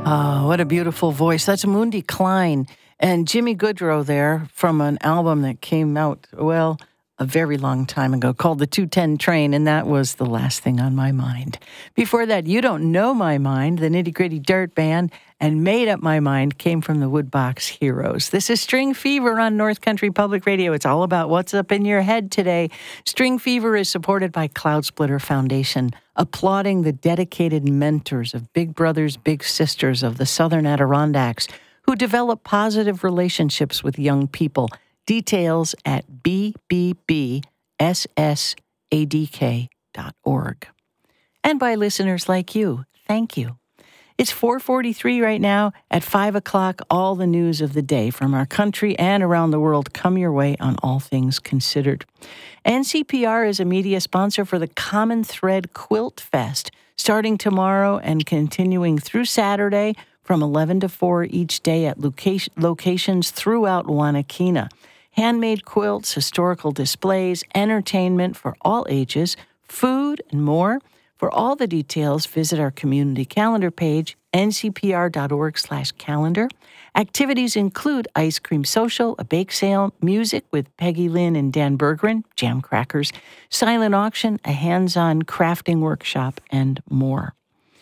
Oh, what a beautiful voice. That's Mundi Klein and Jimmy Goodrow there from an album that came out, well, a very long time ago called The 210 Train, and that was The Last Thing on My Mind. Before that, You Don't Know My Mind, the Nitty Gritty Dirt Band, and Made Up My Mind came from the Woodbox Heroes. This is String Fever on North Country Public Radio. It's all about what's up in your head today. String Fever is supported by Cloud Splitter Foundation, applauding the dedicated mentors of big brothers, big sisters of the Southern Adirondacks who develop positive relationships with young people. Details at bbbssadk.org. And by listeners like you, thank you. It's 4:43 right now. At 5 o'clock, all the news of the day from our country and around the world come your way on All Things Considered. NCPR is a media sponsor for the Common Thread Quilt Fest, starting tomorrow and continuing through Saturday from 11 to 4 each day at locations throughout Wanakena. Handmade quilts, historical displays, entertainment for all ages, food, and more. For all the details, visit our community calendar page, ncpr.org/calendar. Activities include ice cream social, a bake sale, music with Peggy Lynn and Dan Bergeron, jam crackers, silent auction, a hands-on crafting workshop, and more.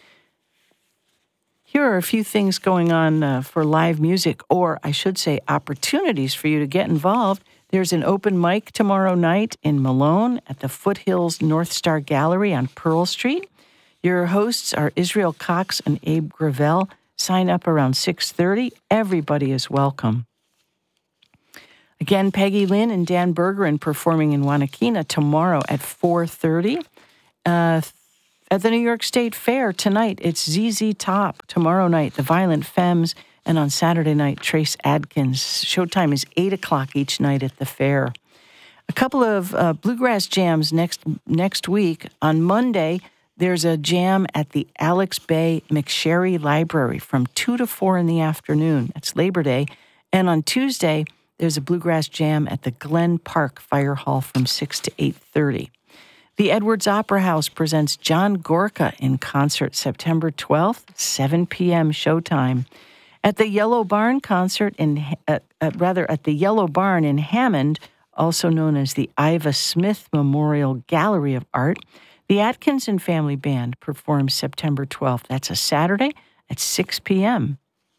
Here are a few things going on for live music, or I should say opportunities for you to get involved. There's an open mic tomorrow night in Malone at the Foothills North Star Gallery on Pearl Street. Your hosts are Israel Cox and Abe Gravel. Sign up around 6:30. Everybody is welcome. Again, Peggy Lynn and Dan Bergeron performing in Wanakena tomorrow at 4:30. At the New York State Fair tonight, it's ZZ Top. Tomorrow night, the Violent Femmes. And on Saturday night, Trace Adkins. Showtime is 8 o'clock each night at the fair. A couple of bluegrass jams next week. On Monday, there's a jam at the Alex Bay McSherry Library from 2 to 4 in the afternoon. That's Labor Day. And on Tuesday, there's a bluegrass jam at the Glen Park Fire Hall from 6 to 8:30. The Edwards Opera House presents John Gorka in concert September 12th, 7 p.m. showtime. At the Yellow Barn concert at the Yellow Barn in Hammond, also known as the Iva Smith Memorial Gallery of Art, the Atkinson Family Band performs September 12th. That's a Saturday at 6 p.m.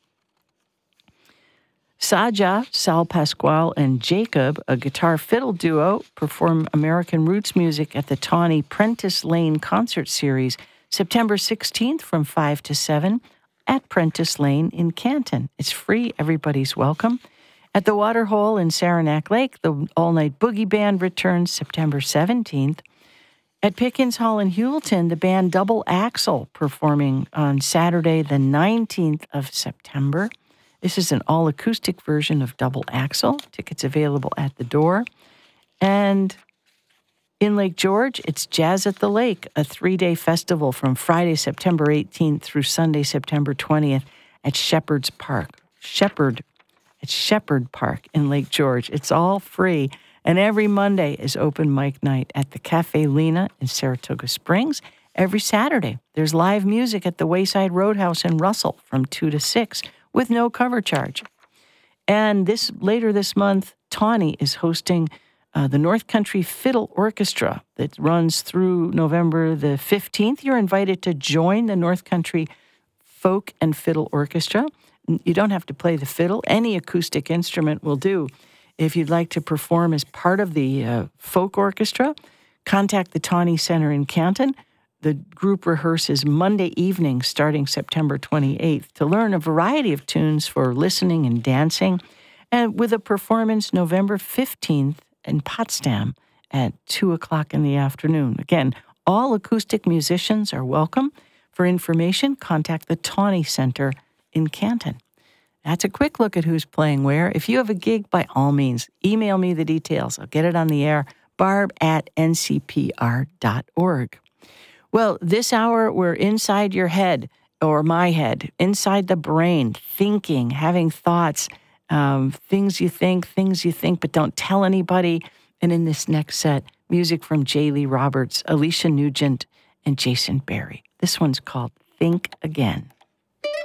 Saja, Sal Pasquale, and Jacob, a guitar-fiddle duo, perform American roots music at the Tawny Prentice Lane Concert Series September 16th from 5 to 7 at Prentice Lane in Canton. It's free. Everybody's welcome. At the Waterhole in Saranac Lake, the all-night boogie band returns September 17th. At Pickens Hall in Hewelton, the band Double Axle performing on Saturday, the 19th of September. This is an all-acoustic version of Double Axle. Tickets available at the door. And in Lake George, it's Jazz at the Lake, a 3-day festival from Friday, September 18th through Sunday, September 20th at Shepherd Park in Lake George. It's all free. And every Monday is open mic night at the Cafe Lena in Saratoga Springs. Every Saturday, there's live music at the Wayside Roadhouse in Russell from 2 to 6 with no cover charge. And later this month, Tawny is hosting the North Country Fiddle Orchestra that runs through November the 15th. You're invited to join the North Country Folk and Fiddle Orchestra. You don't have to play the fiddle. Any acoustic instrument will do. If you'd like to perform as part of the folk orchestra, contact the Tawny Center in Canton. The group rehearses Monday evening starting September 28th to learn a variety of tunes for listening and dancing, and with a performance November 15th in Potsdam at 2 o'clock in the afternoon. Again, all acoustic musicians are welcome. For information, contact the Tawny Center in Canton. That's a quick look at who's playing where. If you have a gig, by all means, email me the details. I'll get it on the air, barb@ncpr.org. Well, this hour, we're inside your head, or my head, inside the brain, thinking, having thoughts, things you think, but don't tell anybody. And in this next set, music from J. Lee Roberts, Alicia Nugent, and Jason Berry. This one's called Think Again.